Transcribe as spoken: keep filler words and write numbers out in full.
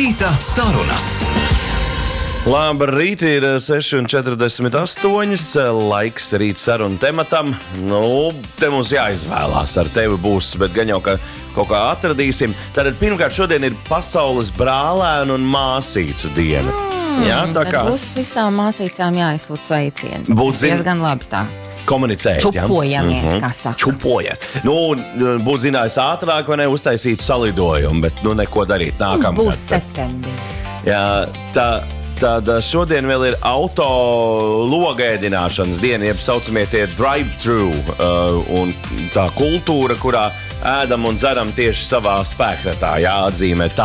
Rīta sarunas. Labrīt, ir seši un četrdesmit astoņi. Laiks rīt sarunu tematam. Nu, te mums jāizvēlās. Ar tevi būs, bet gan jau, ka kaut kā atradīsim. Tātad pirmkārt šodien ir pasaules brālēnu un māsīcu diena. Mm, Jā, tā kā būs visām māsīcām jāizsūt sveicieni. Būs zin... diezgan labi tā. Komunicēt, Čupojamies, ja? kā saka. Čupojas. Nu, būs zinājis ātrāk, vai ne, uztaisīt salidojumu, bet nu neko darīt nākamgad. Mums būs septembrī. Jā, tā... Tad šodien vēl ir auto logēdināšanas diena, jeb saucamie tie drive-thru, uh, un tā kultūra, kurā ēdam un dzeram tieši savā spēkratā, jāatzīmē tā.